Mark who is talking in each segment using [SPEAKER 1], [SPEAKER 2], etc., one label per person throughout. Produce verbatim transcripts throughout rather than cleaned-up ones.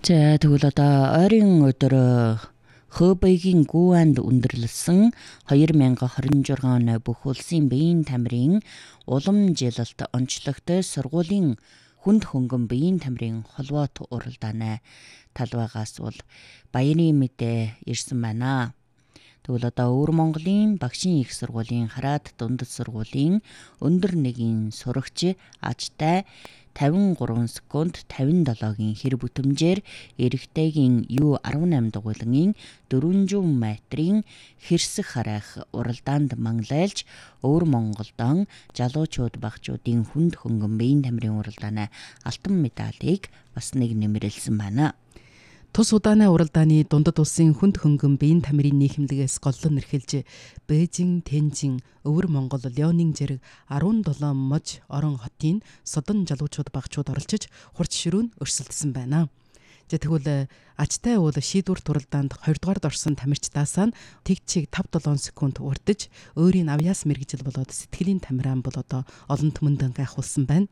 [SPEAKER 1] За тэгвэл одоо ойрын өдөр Хөбөйгийн Гүанд өндөрлсөн хоёр мянга хорин жургаан оны бүх улсын биеийн тамирын улам жилэлт онцлогтой сургуулийн хүнд хөнгөн биеийн тамирын холбоот уралдааны талбайгаас бол баярын мэдээ ирсэн байна. Тэгвэл одоо Өвөр Монголын багшийн их сургуулийн Хараад дундад сургуулийн өндөр нэгийн сурагч ажтай тавин гурван секунд тавин долоогийн хэр бүтэмжээр эрэгтэйгийн ю арван восемь дугуйлангийн дөрвөн метрийн хэрсэх харайх уралдаанд манлайлж Өвөр Монголдон залуучууд багчуудын хүнд хөнгөн биеийн тамирын уралдааны алтан медалийг бас нэг нэмэрлсэн байна.
[SPEAKER 2] Тус удааны уралдааны дундад улсын хүнд хөнгөн биеийн тамирын нийхэмлэгээс голлон эрхэлж Бээжин, Тэнжин, Өвөр Монгол, Леонин зэрэг арван долоо мож орон хотын содон залуучууд багчууд оролцож хурц ширүүн өрсөлдсөн байна. За тэгвэл ажтай уул шийдвэр туралдаанд хоёрдугаард орсон тамирчдаас нь тэгчийг тавь долоо секунд урдж өөрийн авьяас мэргэжил болоод сэтгэлийн тамираан бол одоо олон түмэнд гайхуулсан байна.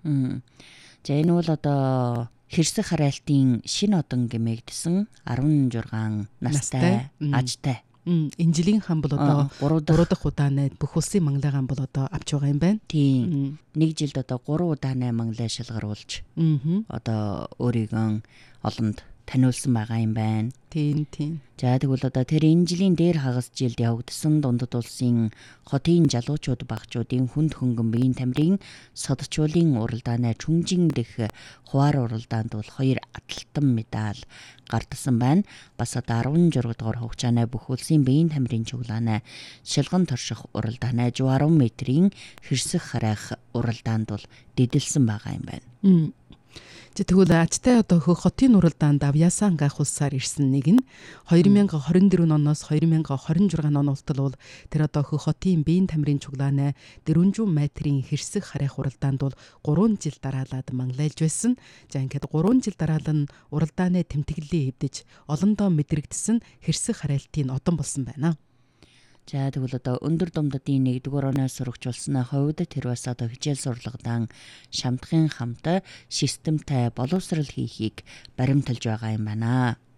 [SPEAKER 1] За энэ бол одоо хэрсэх харайлтын шин одон гэмээгдсэн арван жургаан настай ажтай.
[SPEAKER 2] Энэ жилийн хан бол одоо гурав дахь удааны бүх улсын манлайгаан бол одоо авч байгаа юм байна.
[SPEAKER 1] Тийм. Нэг жилд одоо гурван удааны манлай шалгаруулж одоо өөрийгөө олонд таниулсан байгаа юм байна.
[SPEAKER 2] Тийм тийм.
[SPEAKER 1] За тэгвэл одоо тэр энэ жилийн дээр хагас жилд явагдсан дундад улсын хотын залуучууд багчуудын хүнд хөнгөн биеийн тамирын содчуулын уралдааны Чүнжин дэх хуваар уралдаанд бол хоёр аталтан медаль гардсан байна. Бас одоо арван журга дугаар хугацааны бүх улсын биеийн тамирын чуглааны шилгэн торших уралдааны арван метрийн хэрсэх харайх уралдаанд бол дидэлсэн байгаа юм байна.
[SPEAKER 2] Тэгвэл ажтай одоо хөх хотын уралдаанд авьяасаа гайхуулсаар ирсэн нэг нь хоёр мянга хорин дөрвөн оноос хоёр мянга хорин жургаан он ултал бол тэр одоо хөх хотын биеийн тамирын чуглааны дөрвөн метрийн хэрсэх харайх уралдаанд бол гурван жил дараалаад манлайлж байсан. За ингээд гурван жил дараалан уралдааны тэмдэглэлийг хэвдэж олондоо мэдрэгдсэн хэрсэх харайлтын одон болсон байна.
[SPEAKER 1] За тэгвэл одоо өндөр думдадын нэгдүгээр оноо сурагч болсны хувьд тэр бас одоо хичээл сурлагадан шамтхын хамт системтэй боловсрал хийхийг баримталж байгаа юм байна.